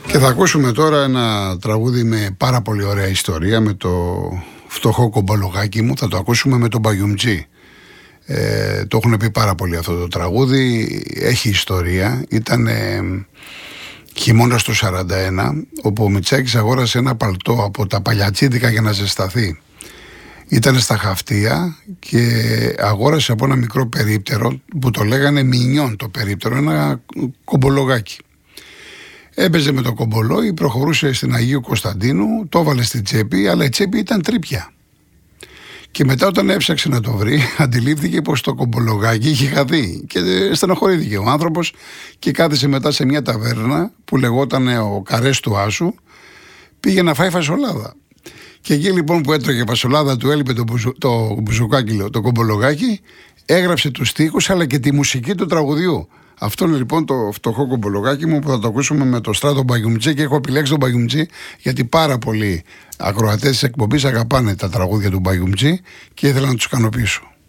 Και θα ακούσουμε τώρα ένα τραγούδι με πάρα πολύ ωραία ιστορία, με το φτωχό κομπολογάκι μου. Θα το ακούσουμε με τον Μπαγιουμτζή. Το έχουν πει πάρα πολύ αυτό το τραγούδι. Έχει ιστορία. Ήταν χειμώνας το 41, όπου ο Μητσάκης αγόρασε ένα παλτό από τα παλιατσίδικα για να ζεσταθεί. Ήταν στα Χαυτία και αγόρασε από ένα μικρό περίπτερο που το λέγανε Μινιόν το περίπτερο, ένα κομπολογάκι. Έπαιζε με το κομπολόι, προχωρούσε στην Αγίου Κωνσταντίνου, το έβαλε στην τσέπη, αλλά η τσέπη ήταν τρύπια. Και μετά όταν έψαξε να το βρει, αντιλήφθηκε πως το κομπολογάκι είχε χαθεί και στενοχωρήθηκε ο άνθρωπος και κάθισε μετά σε μια ταβέρνα που λεγόταν ο Καρές του Άσου, πήγε να φάει φασολάδα. Και εκεί λοιπόν που έτρωγε φασολάδα του έλειπε το μπουζουκάκι, το κομπολογάκι, έγραψε τους στίχους αλλά και τη μουσική του τραγουδιού. Αυτό είναι λοιπόν το φτωχό κομπολογάκι μου που θα το ακούσουμε με το Στράτο Μπαγιουμτζή, και έχω επιλέξει τον Μπαγιουμτζή γιατί πάρα πολλοί ακροατές της εκπομπής αγαπάνε τα τραγούδια του Μπαγιουμτζή και ήθελα να τους ικανοποιήσω.